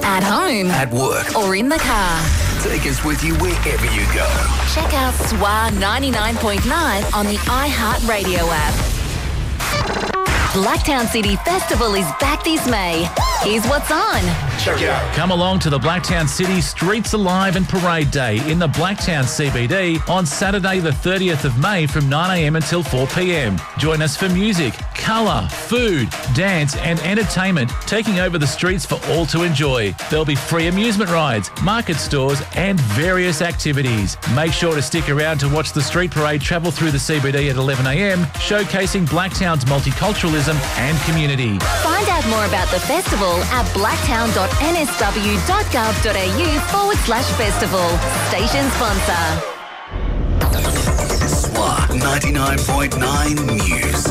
at home, at work, or in the car. Take us with you wherever you go. Check out SWA 99.9 on the iHeartRadio app. Blacktown City Festival is back this May. Here's what's on. Check it out. Come along to the Blacktown City Streets Alive and Parade Day in the Blacktown CBD on Saturday the 30th of May from 9am until 4pm. Join us for music, colour, food, dance and entertainment taking over the streets for all to enjoy. There'll be free amusement rides, market stores and various activities. Make sure to stick around to watch the street parade travel through the CBD at 11am, showcasing Blacktown's multiculturalism and community. Find out more about the festival at blacktown.nsw.gov.au/festival. Station sponsor. SWA 99.9 News.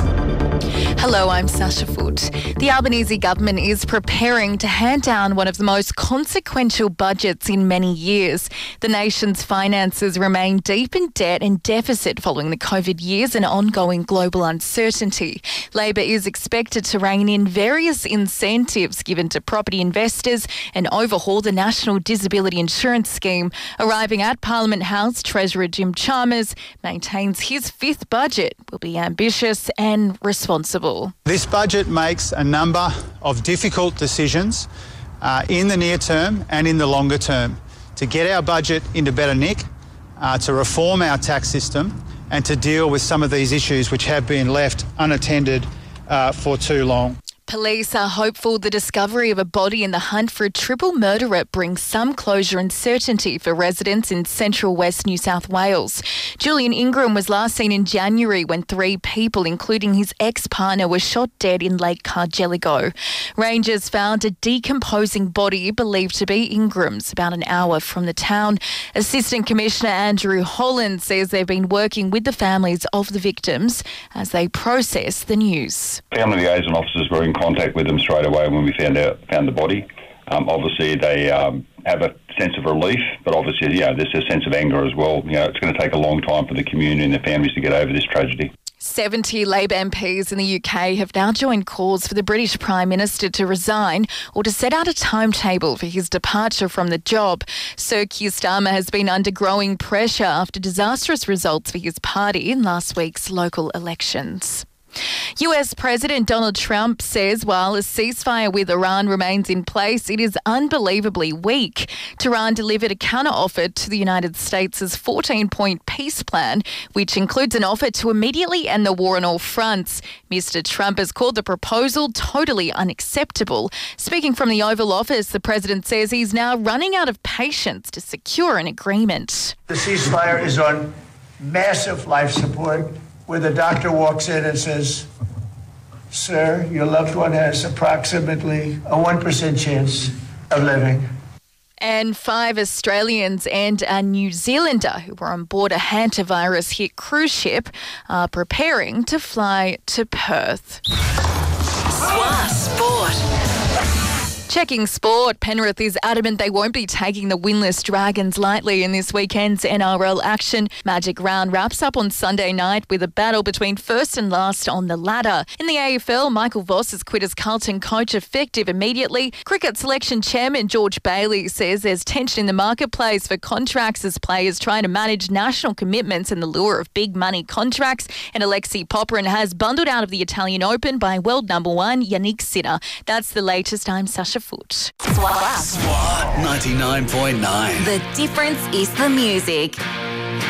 Hello, I'm Sasha Foote. The Albanese government is preparing to hand down one of the most consequential budgets in many years. The nation's finances remain deep in debt and deficit following the COVID years and ongoing global uncertainty. Labor is expected to rein in various incentives given to property investors and overhaul the National Disability Insurance Scheme. Arriving at Parliament House, Treasurer Jim Chalmers maintains his fifth budget will be ambitious and responsible. This budget makes a number of difficult decisions in the near term and in the longer term to get our budget into better nick, to reform our tax system and to deal with some of these issues which have been left unattended for too long. Police are hopeful the discovery of a body in the hunt for a triple murderer brings some closure and certainty for residents in central west New South Wales. Julian Ingram was last seen in January when 3 people, including his ex-partner, were shot dead in Lake Cargelligo. Rangers found a decomposing body believed to be Ingram's about an hour from the town. Assistant Commissioner Andrew Holland says they've been working with the families of the victims as they process the news. Family liaison officers were in contact with them straight away when we found the body. Obviously, they have a sense of relief, but obviously, there's a sense of anger as well. It's going to take a long time for the community and the families to get over this tragedy. 70 Labor MPs in the UK have now joined calls for the British Prime Minister to resign or to set out a timetable for his departure from the job. Sir Keir Starmer has been under growing pressure after disastrous results for his party in last week's local elections. US President Donald Trump says while a ceasefire with Iran remains in place, it is unbelievably weak. Tehran delivered a counter-offer to the United States' 14-point peace plan, which includes an offer to immediately end the war on all fronts. Mr. Trump has called the proposal totally unacceptable. Speaking from the Oval Office, the president says he's now running out of patience to secure an agreement. The ceasefire is on massive life support, where the doctor walks in and says, "Sir, your loved one has approximately a 1% chance of living." And 5 Australians and a New Zealander who were on board a hantavirus-hit cruise ship are preparing to fly to Perth. SWA Sport. Checking sport, Penrith is adamant they won't be taking the winless Dragons lightly in this weekend's NRL action. Magic Round wraps up on Sunday night with a battle between first and last on the ladder. In the AFL, Michael Voss has quit as Carlton coach effective immediately. Cricket selection chairman George Bailey says there's tension in the marketplace for contracts as players trying to manage national commitments and the lure of big money contracts. And Alexei Popyrin has bundled out of the Italian Open by world number 1 Yannick Sinner. That's the latest. I'm Sasha Foote. SWA. SWA 99.9. The difference is the music.